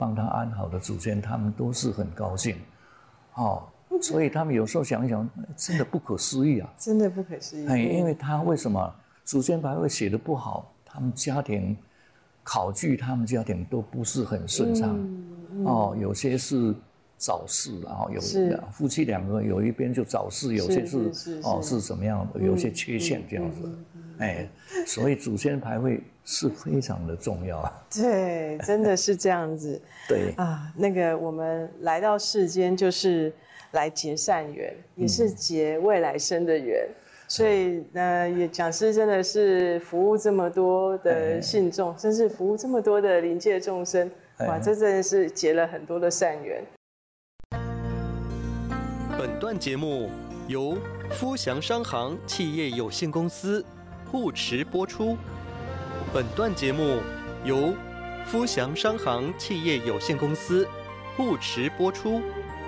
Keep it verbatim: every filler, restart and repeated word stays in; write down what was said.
帮他安好的祖先，他们都是很高兴，哦，所以他们有时候想一想，真的不可思议啊， 真的不可思议。 哎，因为他为什么祖先牌位写的不好，他们家庭考据，他们家庭都不是很顺畅，嗯嗯、哦，有些是早逝，然后有夫妻两个有一边就早逝，有些是, 是, 是哦是怎么样，有些缺陷这样子，嗯嗯嗯、哎，所以祖先牌位是非常的重要。 对，真的是这样子。 对啊，那个我们来到世间就是来结善缘，也是结未来生的缘。嗯，所以呢，也讲师真的是服务这么多的信众，甚至服务这么多的灵界众生，哇，这真的是结了很多的善缘。 本段节目由福祥商行企业有限公司护持播出。本段节目由福祥商行企业有限公司护持播出。